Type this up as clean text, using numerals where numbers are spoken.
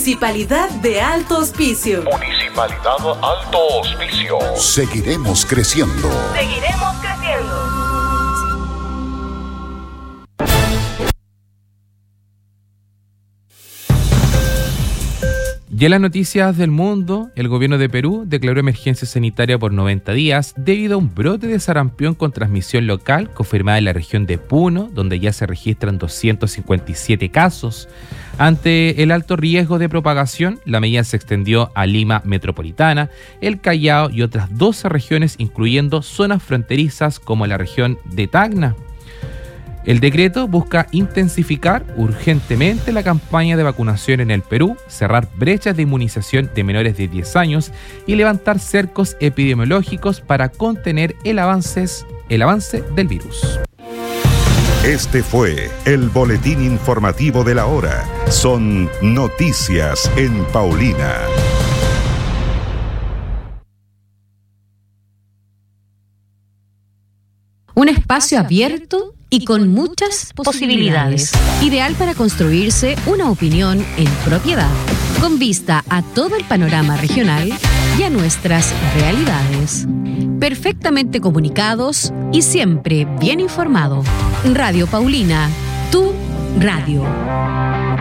Municipalidad de Alto Hospicio. Municipalidad Alto Hospicio. Seguiremos creciendo. Seguiremos creciendo. Y en las noticias del mundo, el gobierno de Perú declaró emergencia sanitaria por 90 días debido a un brote de sarampión con transmisión local confirmada en la región de Puno, donde ya se registran 257 casos. Ante el alto riesgo de propagación, la medida se extendió a Lima Metropolitana, el Callao y otras 12 regiones, incluyendo zonas fronterizas como la región de Tacna. El decreto busca intensificar urgentemente la campaña de vacunación en el Perú, cerrar brechas de inmunización de menores de 10 años y levantar cercos epidemiológicos para contener el avance del virus. Este fue el boletín informativo de la hora. Son noticias en Paulina. Un espacio abierto y con muchas posibilidades. Ideal para construirse una opinión en propiedad, con vista a todo el panorama regional y a nuestras realidades. Perfectamente comunicados y siempre bien informado. Radio Paulina, tu radio.